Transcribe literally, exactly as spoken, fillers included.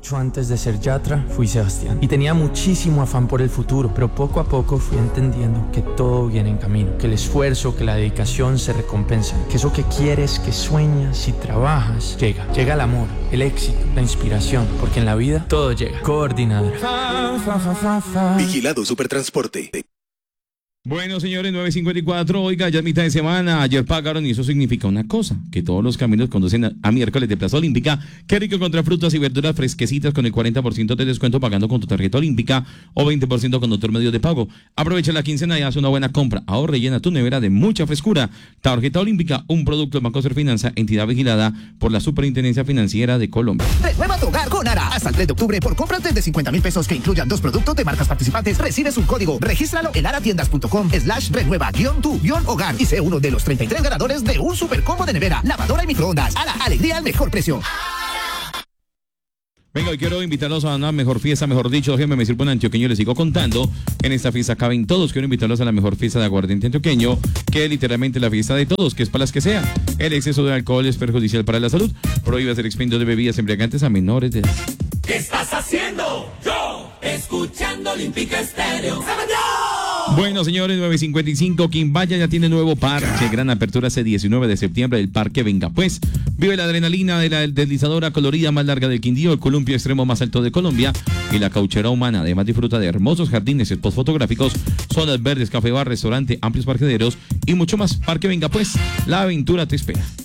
Mucho antes de ser Yatra, fui Sebastián. Y tenía muchísimo afán por el futuro, pero poco a poco fui entendiendo que todo viene en camino, que el esfuerzo, que la dedicación se recompensan, que eso que quieres, que sueñas y trabajas, llega. Llega el amor, el éxito, la inspiración, porque en la vida todo llega. Coordinador. Fa, fa, fa, fa, fa. Vigilado Supertransporte. Bueno, señores, nueve cincuenta y cuatro, oiga, ya es mitad de semana, ayer pagaron y eso significa una cosa, que todos los caminos conducen a, a miércoles de Plaza Olímpica. Qué rico encontrar frutas y verduras fresquecitas con el cuarenta por ciento de descuento pagando con tu tarjeta olímpica o veinte por ciento con otros medios de pago. Aprovecha la quincena y haz una buena compra, ahorra y llena tu nevera de mucha frescura. Tarjeta olímpica, un producto de Banco Serfinanza, entidad vigilada por la Superintendencia Financiera de Colombia. Renueva tu hogar con Ara. Hasta el tres de octubre, por compras desde cincuenta mil pesos que incluyan dos productos de marcas participantes, recibes un código. Regístralo en aratiendas punto com slash renueva guión tu guión hogar y sé uno de los treinta y tres ganadores de un super combo de nevera, lavadora y microondas. Ara, alegría al mejor precio. Venga, hoy quiero invitarlos a una mejor fiesta, mejor dicho, déjenme me sirvo un antioqueño, les sigo contando. En esta fiesta caben todos, quiero invitarlos a la mejor fiesta de aguardiente antioqueño, que es literalmente la fiesta de todos, que es para las que sea. El exceso de alcohol es perjudicial para la salud, prohíbe hacer expendio de bebidas embriagantes a menores de edad. ¿Qué estás haciendo? Yo, escuchando Olímpica Estéreo. Bueno, señores, nueve cincuenta y cinco, quien vaya ya tiene nuevo parque, gran apertura ese diecinueve de septiembre del Parque Venga Pues. Vive la adrenalina de la deslizadora colorida más larga del Quindío, el columpio extremo más alto de Colombia y la cauchera humana. Además disfruta de hermosos jardines, spots fotográficos, zonas verdes, café bar, restaurante, amplios parquederos y mucho más. Parque Venga Pues, la aventura te espera.